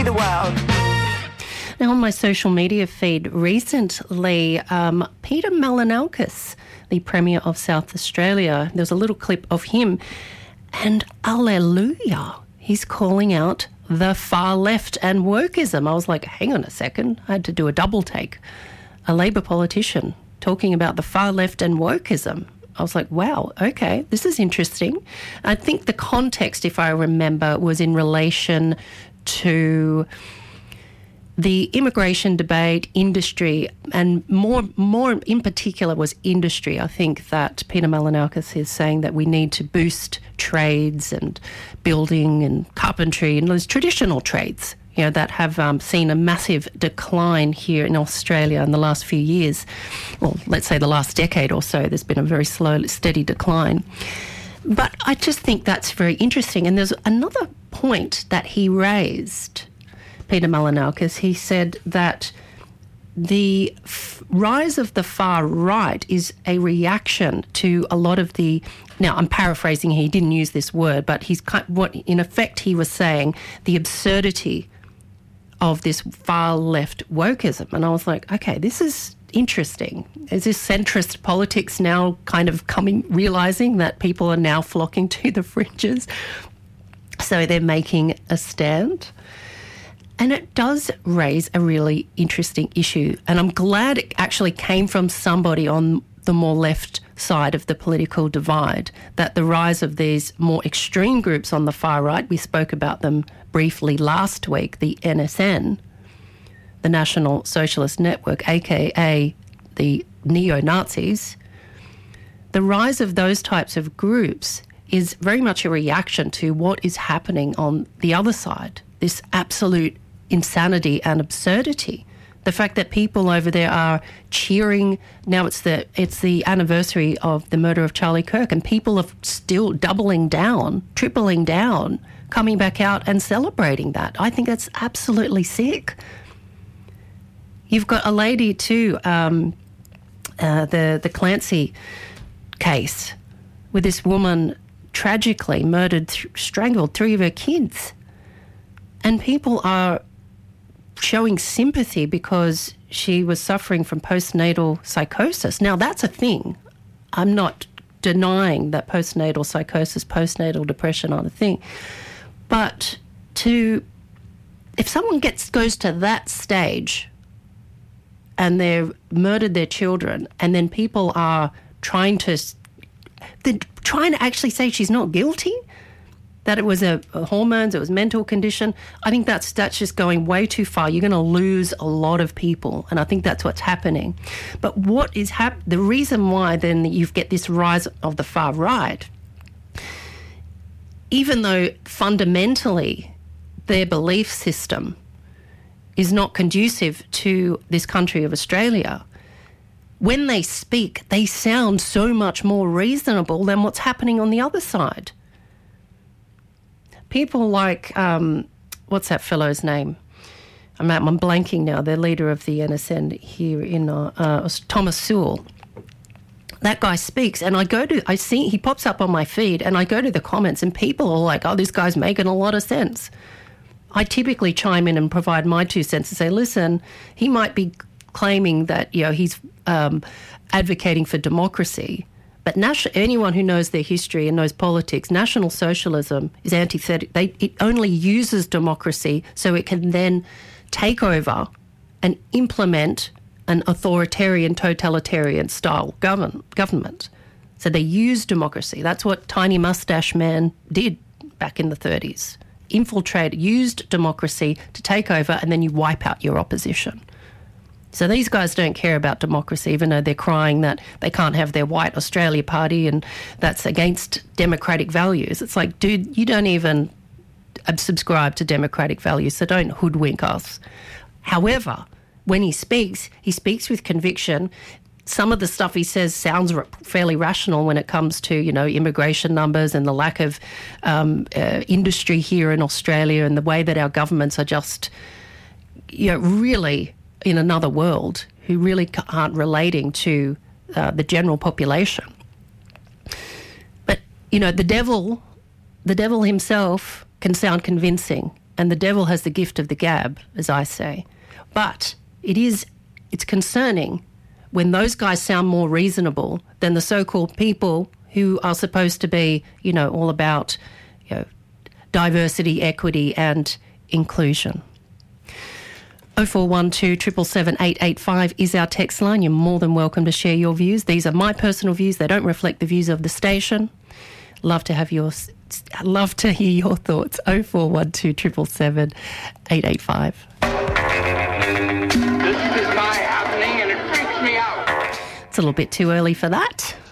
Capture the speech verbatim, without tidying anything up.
the world. Now, on my social media feed recently, um, Peter Malinauskas, the Premier of South Australia, there was a little clip of him, and alleluia, he's calling out the far left and wokeism. I was like, hang on a second, I had to do a double take. A Labor politician talking about the far left and wokeism. I was like, wow, okay, this is interesting. I think the context, if I remember, was in relation to the immigration debate, industry, and more more in particular was industry. I think that Peter Malinauskas is saying that we need to boost trades and building and carpentry and those traditional trades, you know, that have um, seen a massive decline here in Australia in the last few years. Well, let's say the last decade or so, there's been a very slow, steady decline. But I just think that's very interesting. And there's another point that he raised, Peter Malinauskas. He said that the f- rise of the far right is a reaction to a lot of the... Now, I'm paraphrasing, he didn't use this word, but he's what in effect he was saying, the absurdity of this far left wokeism. And I was like, okay, this is interesting. Is this centrist politics now kind of coming, realising that people are now flocking to the fringes? So they're making a stand. And it does raise a really interesting issue. And I'm glad it actually came from somebody on the more left side of the political divide, that the rise of these more extreme groups on the far right, we spoke about them briefly last week, the N S N, the National Socialist Network, aka the neo-Nazis, the rise of those types of groups is very much a reaction to what is happening on the other side, this absolute insanity and absurdity. The fact that people over there are cheering, now it's the it's the anniversary of the murder of Charlie Kirk, and people are still doubling down, tripling down, coming back out and celebrating that. I think that's absolutely sick. You've got a lady too, um, uh, the, the Clancy case, where this woman tragically murdered, th- strangled three of her kids. And people are showing sympathy because she was suffering from postnatal psychosis. Now, that's a thing. I'm not denying that postnatal psychosis, postnatal depression are a thing. But to, if someone gets goes to that stage and they've murdered their children, and then people are trying to, they're trying to actually say she's not guilty, that it was a, a hormones, it was mental condition. I think that's that's just going way too far. You're going to lose a lot of people, and I think that's what's happening. But what is hap- the reason why then you get this rise of the far right, even though fundamentally their belief system is not conducive to this country of Australia, when they speak, they sound so much more reasonable than what's happening on the other side. People like, um, what's that fellow's name? I'm, I'm blanking now. The leader of the N S N here in uh, uh, Thomas Sewell. That guy speaks, and I go to, I see, he pops up on my feed, and I go to the comments, and people are like, oh, this guy's making a lot of sense. I typically chime in and provide my two cents and say, listen, he might be claiming that, you know, he's um, advocating for democracy. But nas- anyone who knows their history and knows politics, National Socialism is antithetic. They, it only uses democracy so it can then take over and implement an authoritarian, totalitarian style govern- government. So they use democracy. That's what Tiny Mustache Man did back in the thirties. Infiltrated, used democracy to take over, and then you wipe out your opposition. So these guys don't care about democracy, even though they're crying that they can't have their white Australia party and that's against democratic values. It's like, dude, you don't even subscribe to democratic values, so don't hoodwink us. However, when he speaks, he speaks with conviction. Some of the stuff he says sounds r- fairly rational when it comes to, you know, immigration numbers and the lack of um, uh, industry here in Australia and the way that our governments are just, you know, really in another world, who really aren't relating to uh, the general population. But, you know, the devil, the devil himself can sound convincing and the devil has the gift of the gab, as I say. But it is, it's concerning when those guys sound more reasonable than the so-called people who are supposed to be, you know, all about, you know, diversity, equity and inclusion. oh four one two, seven seven seven, eight eight five is our text line. You're more than welcome to share your views. These are my personal views. They don't reflect the views of the station. Love to have your, love to hear your thoughts. oh four one two, seven seven seven, eight eight five. This is my happening and it freaks me out. It's a little bit too early for that.